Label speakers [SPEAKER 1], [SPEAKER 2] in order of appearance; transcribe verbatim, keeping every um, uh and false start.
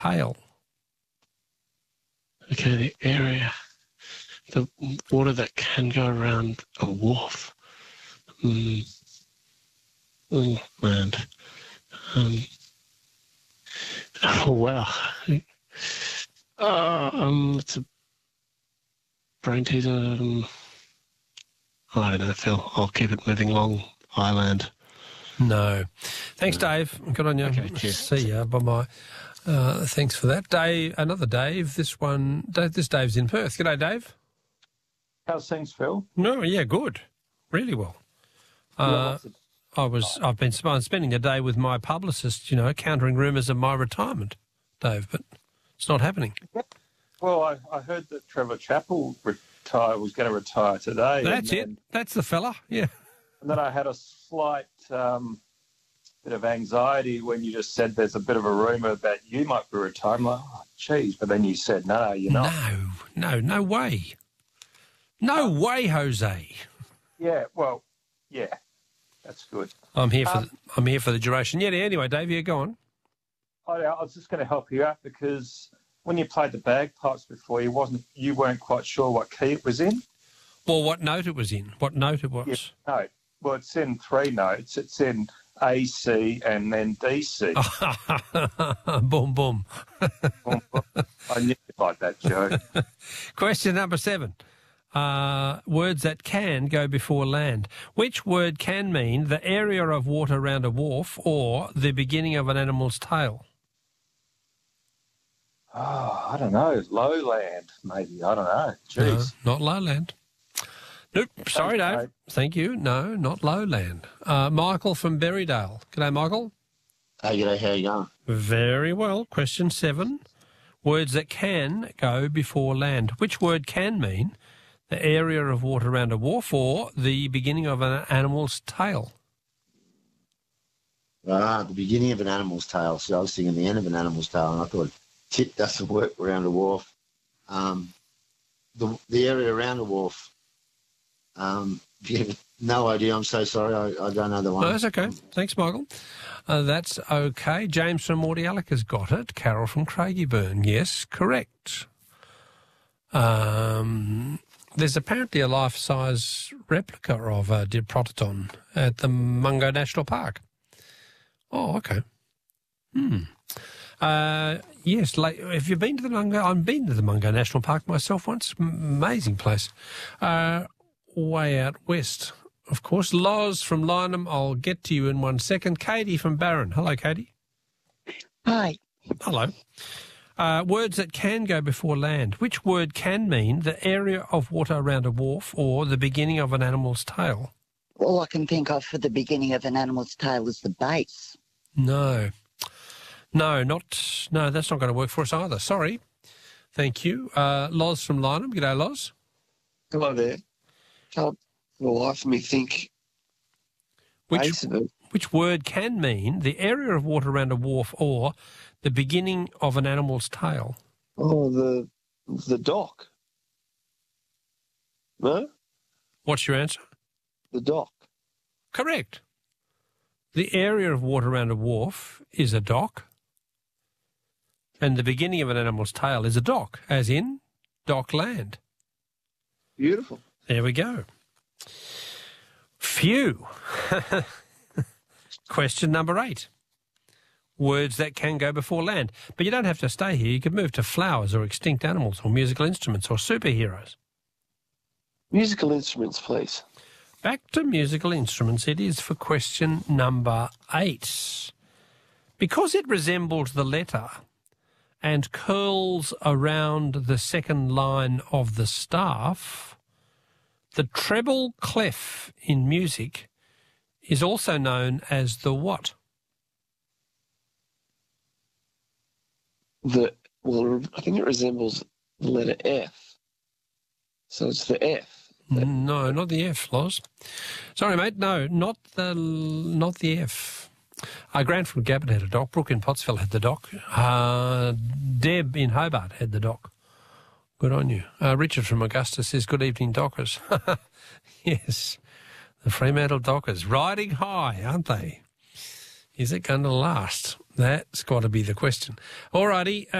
[SPEAKER 1] tail?
[SPEAKER 2] Okay, the area, the water that can go around a wharf. Mm. Oh, man. Um, oh, wow. Uh, um, it's a brain teaser. Um, I don't know, Phil. I'll keep it moving along. Highland.
[SPEAKER 1] No. Thanks,
[SPEAKER 2] No.
[SPEAKER 1] Dave. Good on you.
[SPEAKER 2] Okay, cheers.
[SPEAKER 1] See ya. Bye-bye. Uh, thanks for that. Dave, another Dave. This one, Dave, this Dave's in Perth. G'day, Dave.
[SPEAKER 3] How's things, Phil?
[SPEAKER 1] No, yeah, good. Really well. Uh, I was, I've been sp- spending the day with my publicist, you know, countering rumours of my retirement, Dave, but it's not happening.
[SPEAKER 3] Well, I, I heard that Trevor Chappell retire, was going to retire today.
[SPEAKER 1] That's
[SPEAKER 3] and
[SPEAKER 1] it.
[SPEAKER 3] then,
[SPEAKER 1] That's the fella, yeah.
[SPEAKER 3] And then I had a slight um, bit of anxiety when you just said there's a bit of a rumour that you might be retired. I'm like, oh, geez. But then you said, no, you're not.
[SPEAKER 1] No, no, no way. No um, way, Jose.
[SPEAKER 3] Yeah, well, yeah, that's good.
[SPEAKER 1] I'm here for
[SPEAKER 3] um,
[SPEAKER 1] the, I'm here for the duration. Yeah, anyway, Dave, yeah, go on.
[SPEAKER 3] I, I was just going to help you out because when you played the bagpipes before, you wasn't, you weren't quite sure what key it was in.
[SPEAKER 1] Well, what note it was in? What note it was?
[SPEAKER 3] Yeah, no, well, it's in three notes. It's in A, C, and then D, C.
[SPEAKER 1] boom, boom.
[SPEAKER 3] I knew you'd like that joke.
[SPEAKER 1] Question number seven. Uh, words that can go before land. Which word can mean the area of water around a wharf or the beginning of an animal's tail?
[SPEAKER 3] Oh, I don't know. Lowland, maybe. I don't know. Jeez.
[SPEAKER 1] No, not lowland. Nope. Sorry, Dave. Dave. Thank you. No, not lowland. Uh, Michael from Berrydale. G'day, Michael.
[SPEAKER 4] Hey, g'day. How you going?
[SPEAKER 1] Very well. Question seven. Words that can go before land. Which word can mean the area of water around a wharf or the beginning of an animal's tail?
[SPEAKER 4] Ah, the beginning of an animal's tail. So I was thinking the end of an animal's tail, and I thought tip doesn't work around a wharf. Um, the the area around a wharf. Um, yeah, no idea. I'm so sorry. I, I don't know the one.
[SPEAKER 1] No, that's okay. Thanks, Michael. Uh, that's okay. James from Mordialloc has got it. Carol from Craigieburn. Yes, correct. Um, there's apparently a life-size replica of a Diprotodon at the Mungo National Park. Oh, okay. Hmm. Uh, yes, like, have you been to the Mungo? I've been to the Mungo National Park myself once. Amazing place. Uh, way out west, of course. Loz from Lynham, I'll get to you in one second. Katie from Barron. Hello, Katie.
[SPEAKER 5] Hi.
[SPEAKER 1] Hello. Uh, words that can go before land. Which word can mean the area of water around a wharf or the beginning of an animal's tail?
[SPEAKER 5] All I can think of for the beginning of an animal's tail is the base.
[SPEAKER 1] No. No, not, no, that's not going to work for us either. Sorry. Thank you. Uh, Loz from Lynham. G'day, Loz.
[SPEAKER 6] Hello there. Can't for the life of me think
[SPEAKER 1] which, which word can mean the area of water around a wharf or the beginning of an animal's tail?
[SPEAKER 6] Oh, the the dock. No?
[SPEAKER 1] What's your answer?
[SPEAKER 6] The dock.
[SPEAKER 1] Correct. The area of water around a wharf is a dock, and the beginning of an animal's tail is a dock, as in dock land.
[SPEAKER 6] Beautiful.
[SPEAKER 1] There we go. Phew. Question number eight. Words that can go before land. But you don't have to stay here. You could move to flowers or extinct animals or musical instruments or superheroes.
[SPEAKER 6] Musical instruments, please.
[SPEAKER 1] Back to musical instruments it is for question number eight. Because it resembles the letter and curls around the second line of the staff, the treble clef in music is also known as the what?
[SPEAKER 6] The well, I think it resembles the letter F. So it's the F.
[SPEAKER 1] No, not the F, Loz. Sorry, mate. No, not the not the F. Uh, Grant from Gabbard had a dock. Brooke in Pottsville had the dock. Uh, Deb in Hobart had the dock. Good on you. Uh, Richard from Augusta says, good evening, dockers. Yes, the Fremantle Dockers. Riding high, aren't they? Is it going to last? That's got to be the question. All righty.